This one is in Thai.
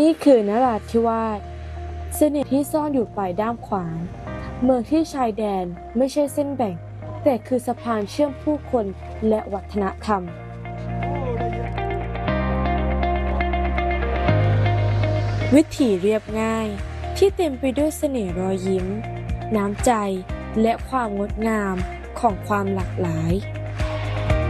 นี่คือนราธิวาสเสน่ห์ที่ซ่อนอยู่ปลายด้ามขวานเมืองที่ชายแดนไม่ใช่เส้นแบ่งแต่คือสะพานเชื่อมผู้คนและวัฒนธรรมวิถีเรียบง่ายที่เต็มไปด้วยเสน่ห์รอยยิ้มน้ำใจและความงดงามของความหลากหลาย